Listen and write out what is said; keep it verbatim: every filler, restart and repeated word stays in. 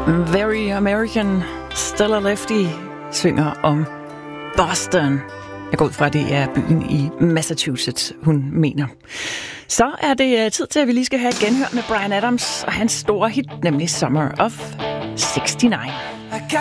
Very American, Stella Lefty synger om Boston. Jeg går ud fra, at det er byen i Massachusetts, hun mener. Så er det tid til, at vi lige skal have et genhør med Bryan Adams og hans store hit, nemlig Summer of sixty-nine.